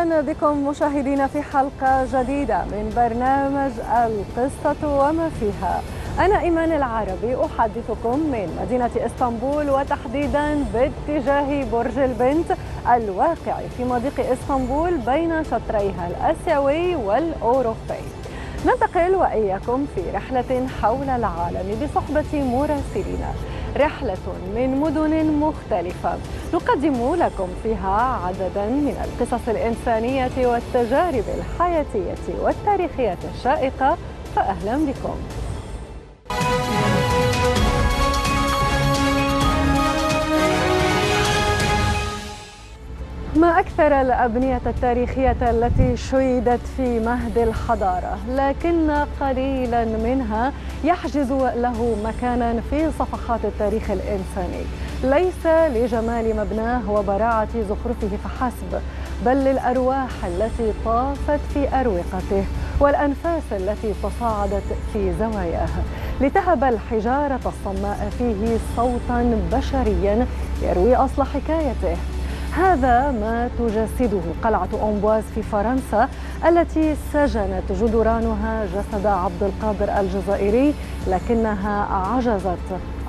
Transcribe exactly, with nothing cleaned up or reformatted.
أهلا بكم مشاهدينا في حلقة جديدة من برنامج القصة وما فيها. أنا إيمان العربي أحدثكم من مدينة إسطنبول، وتحديدا باتجاه برج البنت الواقع في مضيق إسطنبول بين شطريها الآسيوي والأوروبي. ننتقل وإياكم في رحلة حول العالم بصحبة مراسلين، رحلة من مدن مختلفة نقدم لكم فيها عددا من القصص الإنسانية والتجارب الحياتية والتاريخية الشائقة، فأهلا بكم. ما أكثر الأبنية التاريخية التي شيدت في مهد الحضارة، لكن قليلا منها يحجز له مكانا في صفحات التاريخ الإنساني، ليس لجمال مبناه وبراعة زخرفه فحسب، بل للأرواح التي طافت في أروقته والأنفاس التي تصاعدت في زواياه لتهب الحجارة الصماء فيه صوتا بشريا يروي أصل حكايته. هذا ما تجسده قلعة أمبواز في فرنسا، التي سجنت جدرانها جسد عبد القادر الجزائري، لكنها عجزت